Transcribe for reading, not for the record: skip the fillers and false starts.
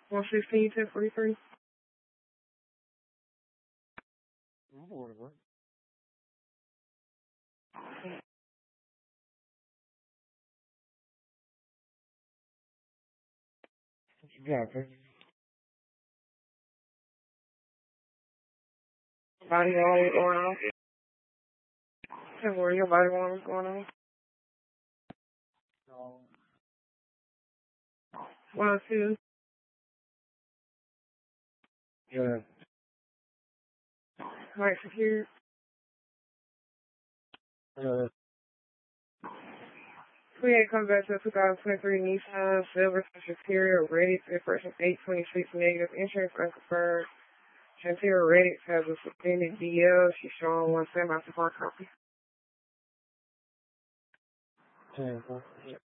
116, 1043. Whatever. What you got, baby? Body on, what's going on? Tell me where your body on, what's going on? 102. Yeah. Right, secure. Create comes back to a 2023 Nissan Silver Superior Radix Impression 826 negative insurance unconfirmed. Superior Radix has a suspended DL. She's showing one semi-support copy. Yeah.